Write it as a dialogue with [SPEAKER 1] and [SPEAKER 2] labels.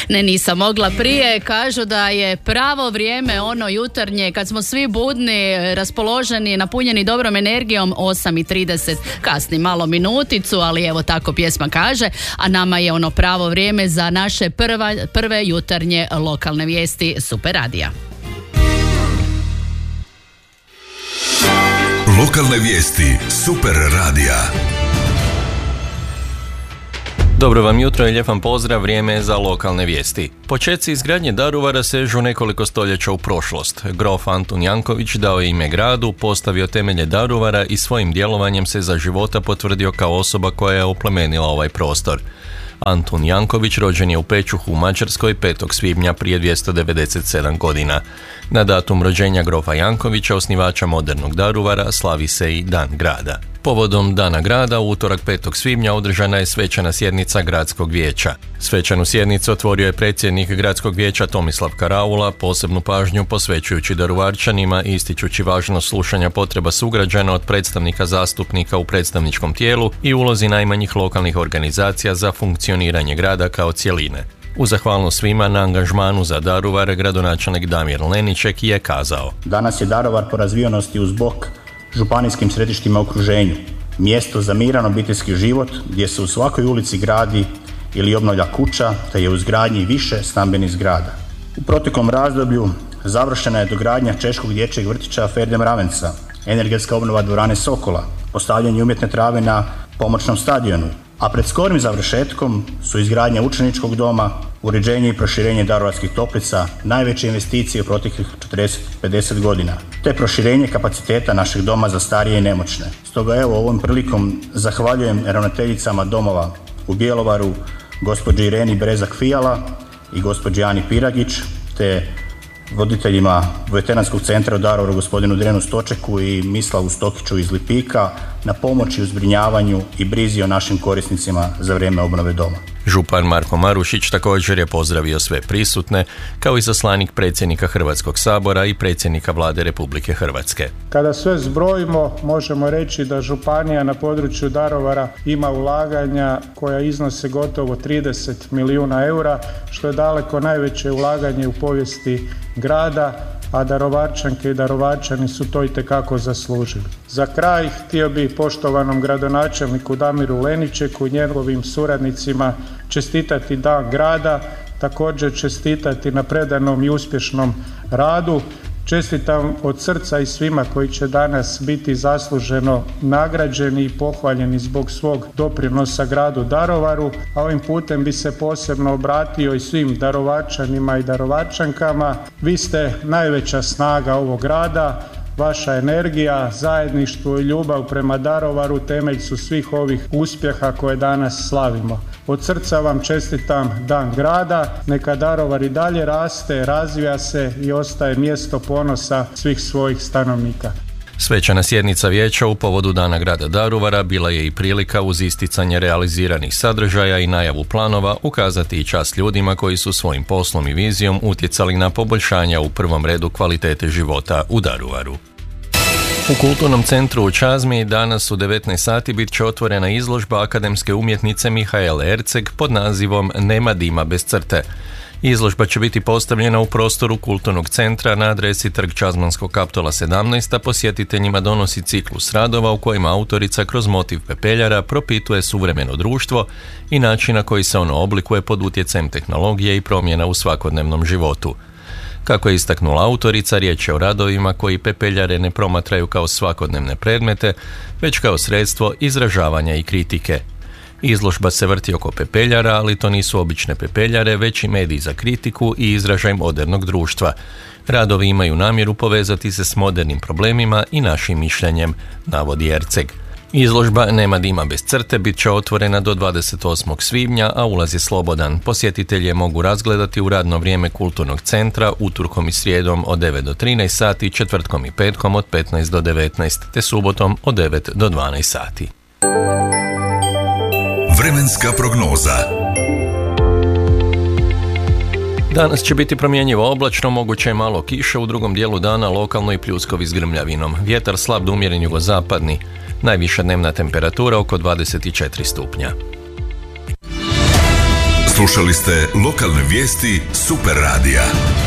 [SPEAKER 1] Ne, nisam mogla prije. Kažu da je pravo vrijeme ono jutarnje kad smo svi budni, raspoloženi, napunjeni dobrom energijom, 8:30. Kasni malo minuticu, ali evo tako pjesma kaže. A nama je ono pravo vrijeme za naše prve jutarnje lokalne vijesti Super radija.
[SPEAKER 2] Lokalne vijesti Super radija.
[SPEAKER 3] Dobro vam jutro i lijep vam pozdrav, vrijeme je za lokalne vijesti. Počeci izgradnje Daruvara sežu nekoliko stoljeća u prošlost. Grof Antun Janković dao je ime gradu, postavio temelje Daruvara i svojim djelovanjem se za života potvrdio kao osoba koja je oplemenila ovaj prostor. Antun Janković rođen je u Pečuhu u Mađarskoj 5. svibnja prije 297 godina. Na datum rođenja grofa Jankovića, osnivača modernog Daruvara, slavi se i Dan grada. Povodom Dana grada, u utorak 5. svibnja održana je svečana sjednica gradskog vijeća. Svečanu sjednicu otvorio je predsjednik gradskog vijeća Tomislav Karaula, posebnu pažnju posvećujući Daruvarčanima i ističući važnost slušanja potreba sugrađana od predstavnika zastupnika u predstavničkom tijelu i ulozi najmanjih lokalnih organizacija za funkcioniranje grada kao cjeline. U zahvalnost svima na angažmanu za Daruvar, gradonačelnik Damir Leniček je kazao:
[SPEAKER 4] Danas je Daruvar po razvijenosti uz bok županijskim središtima u okruženju, mjesto za miran obiteljski život gdje se u svakoj ulici gradi ili obnavlja kuća, te je u izgradnji više stambenih zgrada. U proteklom razdoblju završena je dogradnja češkog dječjeg vrtića Ferde Mravenca, energetska obnova dvorane Sokola, postavljanje umjetne trave na pomoćnom stadionu, a pred skorim završetkom su izgradnja učeničkog doma, uređenje i proširenje Daruvarskih toplica, najveće investicije u proteklih 40-50 godina, te proširenje kapaciteta našeg doma za starije i nemoćne. Stoga evo ovom prilikom zahvaljujem ravnateljicama domova u Bjelovaru, gospođi Ireni Brezak-Fijala i gospođi Ani Piragić, te voditeljima veteranskog centra u Daruvaru gospodinu Drenu Stočeku i Mislavu Stokiću iz Lipika na pomoći u zbrinjavanju i brizi o našim korisnicima za vrijeme obnove doma.
[SPEAKER 3] Župan Marko Marušić također je pozdravio sve prisutne, kao i zaslanik predsjednika Hrvatskog sabora i predsjednika Vlade Republike Hrvatske.
[SPEAKER 5] Kada sve zbrojimo, možemo reći da županija na području Daruvara ima ulaganja koja iznose gotovo 30 milijuna eura, što je daleko najveće ulaganje u povijesti grada, a Daruvarčanke i Daruvarčani su to itekako zaslužili. Za kraj htio bih poštovanom gradonačelniku Damiru Leničeku i njegovim suradnicima čestitati Dan grada, također čestitati na predanom i uspješnom radu. Čestitam od srca i svima koji će danas biti zasluženo nagrađeni i pohvaljeni zbog svog doprinosa gradu Daruvaru, a ovim putem bi se posebno obratio i svim Daruvarčanima i Daruvarčankama. Vi ste najveća snaga ovog grada, vaša energija, zajedništvo i ljubav prema Daruvaru temelj su svih ovih uspjeha koje danas slavimo. Od srca vam čestitam Dan grada, neka Daruvar i dalje raste, razvija se i ostaje mjesto ponosa svih svojih stanovnika.
[SPEAKER 3] Svečana sjednica vijeća u povodu Dana grada Daruvara bila je i prilika uz isticanje realiziranih sadržaja i najavu planova ukazati i čast ljudima koji su svojim poslom i vizijom utjecali na poboljšanja u prvom redu kvalitete života u Daruvaru. U Kulturnom centru u Čazmi danas u 19 sati bit će otvorena izložba akademske umjetnice Mihaele Erceg pod nazivom Nema dima bez crte. Izložba će biti postavljena u prostoru Kulturnog centra na adresi Trg Čazmanskog Kaptola 17, a posjetiteljima donosi ciklus radova u kojima autorica kroz motiv pepeljara propituje suvremeno društvo i način na koji se ono oblikuje pod utjecajem tehnologije i promjena u svakodnevnom životu. Kako je istaknula autorica, riječ je o radovima koji pepeljare ne promatraju kao svakodnevne predmete, već kao sredstvo izražavanja i kritike. Izložba se vrti oko pepeljara, ali to nisu obične pepeljare, već i mediji za kritiku i izražaj modernog društva. Radovi imaju namjeru povezati se s modernim problemima i našim mišljenjem, navodi Erceg. Izložba Nema dima bez crte bit će otvorena do 28. svibnja, a ulaz je slobodan. Posjetitelji je mogu razgledati u radno vrijeme Kulturnog centra utorkom i srijedom od 9 do 13 sati, četvrtkom i petkom od 15 do 19, te subotom od 9 do 12 sati.
[SPEAKER 2] Vremenska prognoza.
[SPEAKER 3] Danas će biti promjenjivo oblačno, moguće je malo kiše, u drugom dijelu dana lokalno i pljuskovi s grmljavinom. Vjetar slab do umjeren jugozapadni. Najviša dnevna temperatura oko 24 stupnja.
[SPEAKER 2] Slušali ste lokalne vijesti Super radija.